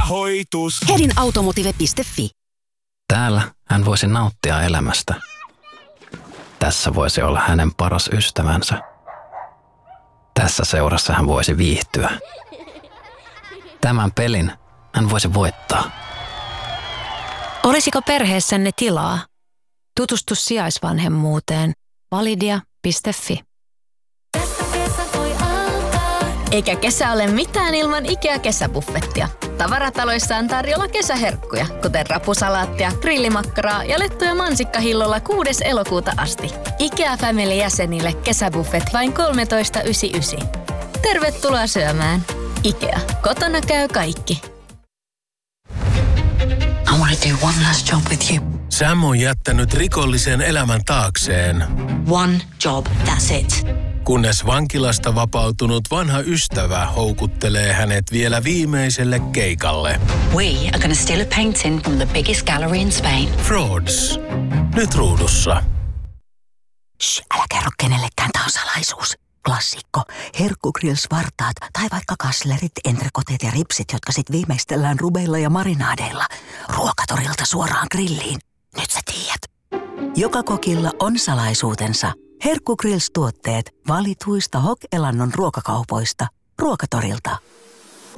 hoitus. Hedinautomotive.fi. Täällä hän voisi nauttia elämästä. Tässä voisi olla hänen paras ystävänsä. Tässä seurassa hän voisi viihtyä. Tämän pelin hän voisi voittaa. Olisiko perheessänne tilaa? Tutustu sijaisvanhemmuuteen. Validia.fi. Eikä kesä ole mitään ilman IKEA-kesäbuffettia. Tavarataloissa on tarjolla kesäherkkuja, kuten rapusalaattia, grillimakkaraa ja lettuja mansikkahillolla 6. elokuuta asti. IKEA Family-jäsenille kesäbuffet vain 13,99. Tervetuloa syömään. IKEA. Kotona käy kaikki. I want to do one last job with you. Sam on jättänyt rikollisen elämän taakseen. One job, that's it. Kunnes vankilasta vapautunut vanha ystävä houkuttelee hänet vielä viimeiselle keikalle. We are going to steal a painting from the biggest gallery in Spain. Frauds. Nyt ruudussa. Shh, älä kerro kenellekään, tää on salaisuus. Klassikko. Herkkugrills-vartaat tai vaikka kaslerit, entrekoteet ja ripsit, jotka sit viimeistellään rubeilla ja marinaadeilla. Ruokatorilta suoraan grilliin. Nyt sä tiedät. Joka kokilla on salaisuutensa. Herkkugrills-tuotteet valituista Hok-elannon ruokakaupoista. Ruokatorilta.